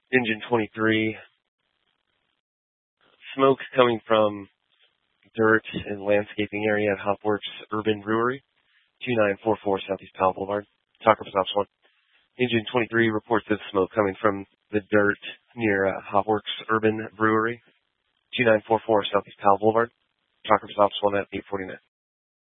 Engine 23. Smoke coming from dirt and landscaping area at Hopworks Urban Brewery, 2944 Southeast Powell Boulevard. Talker for Ops 1. Engine 23 reports of smoke coming from the dirt near Hopworks Urban Brewery, 2944 Southeast Powell Boulevard. Talker for Ops 1 at 849.